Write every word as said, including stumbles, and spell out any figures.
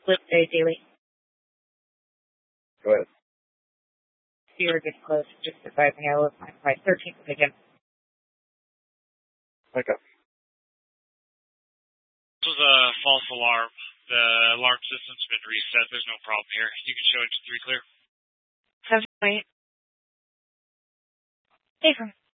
Flip day daily. Go ahead. You're getting close. Just advising I look my price. thirteenth pigeon. Okay. This was a false alarm. The alarm system's been reset. There's no problem here. You can show it to three clear. Seven point eight. Hey, from